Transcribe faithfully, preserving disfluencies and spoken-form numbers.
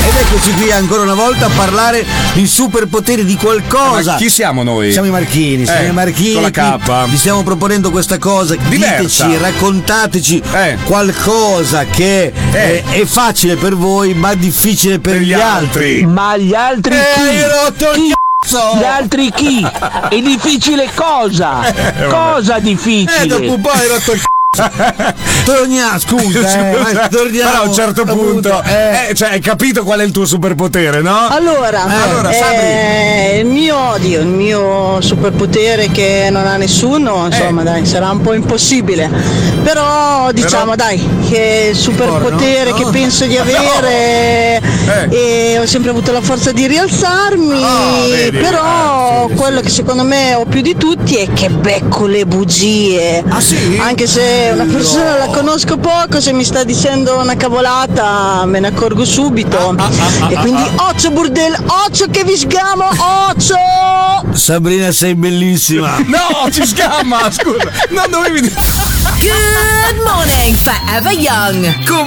Ed eccoci qui ancora una volta a parlare di superpoteri di qualcosa. Ma chi siamo noi? Siamo i Marchini, siamo Eh, i Marchini. con la K. Vi stiamo proponendo questa cosa. Diversa. Diteci, raccontateci Eh. qualcosa che Eh. è, è facile per voi, ma difficile per, Per gli altri. Ma gli altri Eh, chi? hai rotto il Chi? cazzo! Gli altri chi? È difficile cosa? Cosa difficile? Eh, dopo un po' hai rotto il c***o. Torniamo, scusa, eh, ma torniamo. Però a un certo punto, eh, cioè, hai capito qual è il tuo superpotere, no? Allora, allora, eh, il mio odio, il mio superpotere che non ha nessuno, insomma, Eh. dai, sarà un po' impossibile. Però diciamo, Però- dai, che il superpotere no? che No. penso di avere e ho sempre avuto la forza di rialzarmi, Ah, vedi? però Eh, sì, quello sì. che secondo me ho più di tutti è che becco le bugie. Ah, sì? Anche se una persona la conosco poco, se mi sta dicendo una cavolata me ne accorgo subito. E quindi occhio burdel, occhio che vi sgamo, occhio! Sabrina, sei bellissima. No, ci scamma, scusa. Non dovevi dire. Good morning, Forever Young. Con